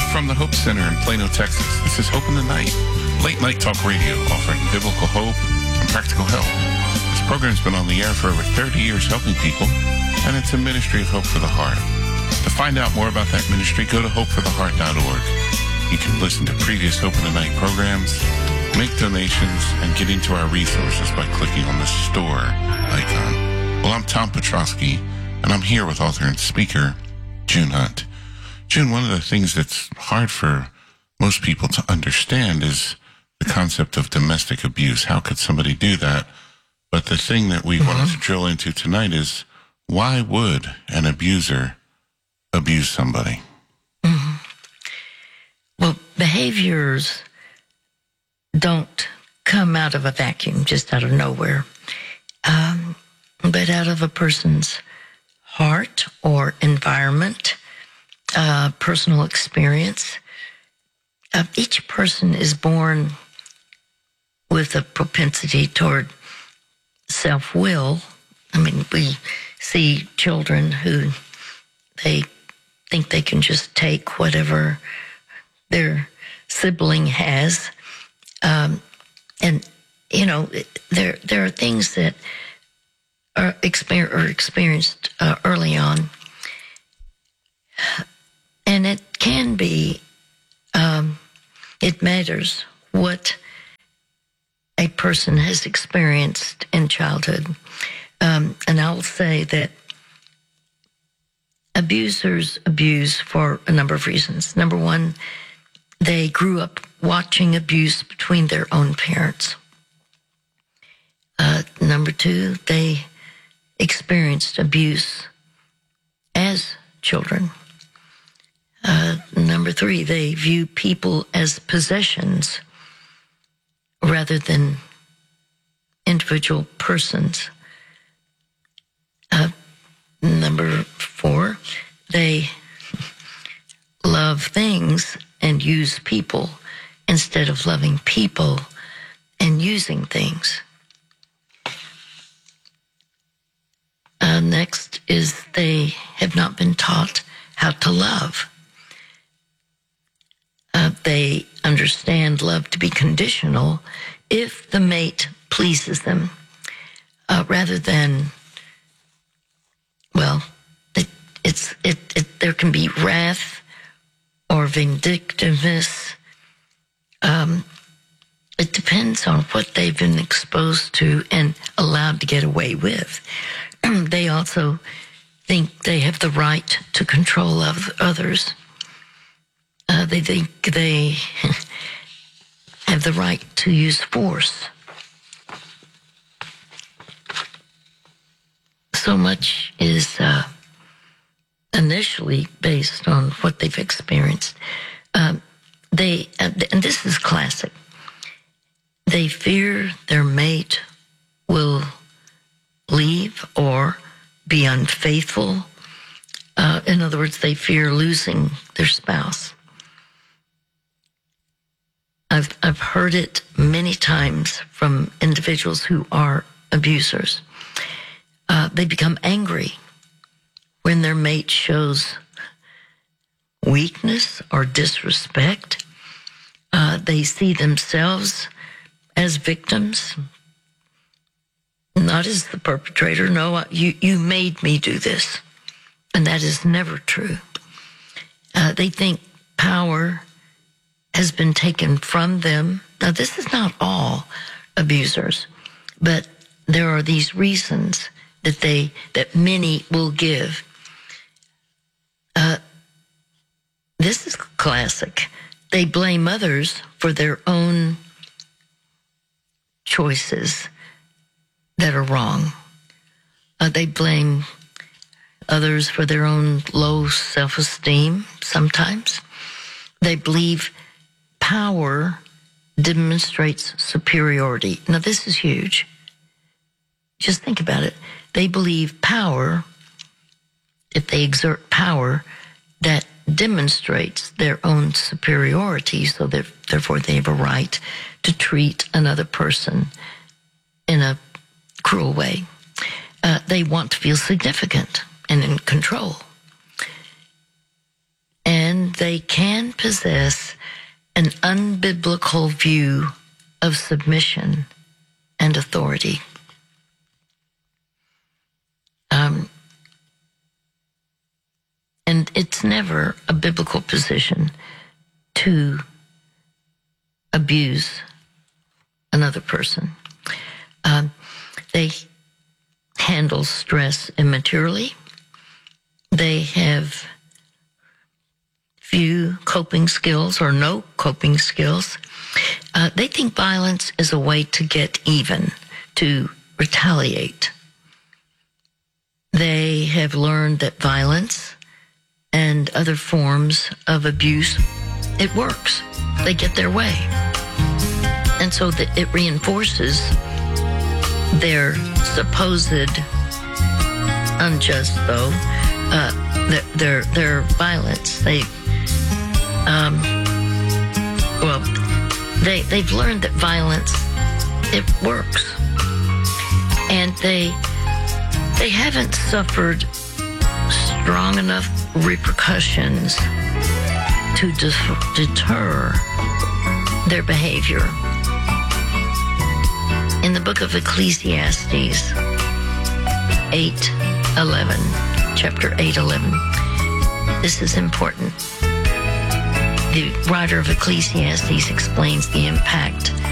from the Hope Center in Plano, Texas. This is Hope in the Night, late night talk radio offering biblical hope and practical help. This program's been on the air for over 30 years helping people, and it's a ministry of hope for the heart. To find out more about that ministry, go to hopefortheheart.org. You can listen to previous Hope in the Night programs, make donations, and get into our resources by clicking on the store icon. Well, I'm Tom Petrosky, and I'm here with author and speaker June Hunt. June, one of the things that's hard for most people to understand is the concept of domestic abuse. How could somebody do that? But the thing that we wanted to drill into tonight is, why would an abuser abuse somebody? Well, behaviors don't come out of a vacuum, just out of nowhere, but out of a person's heart or environment, personal experience. Each person is born with a propensity toward self-will. I mean, we see children who they think they can just take whatever their sibling has. And, you know, there are things that are experienced early on. And it can be, it matters what a person has experienced in childhood. And I'll say that abusers abuse for a number of reasons. Number one, they grew up watching abuse between their own parents. Number two, they experienced abuse as children. Number three, they view people as possessions rather than individual persons. Number four, they love things and use people instead of loving people and using things. Next is they have not been taught how to love. They understand love to be conditional if the mate pleases them, rather than, well, there can be wrath or vindictiveness. It depends on what they've been exposed to and allowed to get away with. They also think they have the right to control others. They think they have the right to use force. So much is initially based on what they've experienced. And this is classic. They fear their mate will leave or be unfaithful. In other words, they fear losing their spouse. I've heard it many times from individuals who are abusers. They become angry when their mate shows weakness or disrespect. They see themselves as victims, not as the perpetrator. No, you made me do this. And that is never true. They think power has been taken from them. Now, this is not all abusers, but there are these reasons that many will give. This is classic. They blame others for their own choices that are wrong. They blame others for their own low self-esteem sometimes. They believe power demonstrates superiority. Now, this is huge. Just think about it. They believe power, if they exert power, that demonstrates their own superiority, so that therefore they have a right to treat another person in a cruel way. They want to feel significant and in control. And they can possess an unbiblical view of submission and authority. And it's never a biblical position to abuse another person. They handle stress immaturely. They have few coping skills or no coping skills. They think violence is a way to get even, to retaliate. They have learned that violence and other forms of abuse, it works. They get their way. And so that it reinforces their supposed unjust, though, their violence. They've learned that violence, it works. And they haven't suffered strong enough repercussions to deter their behavior. In the book of Ecclesiastes, chapter 8:11, this is important. The writer of Ecclesiastes explains the impact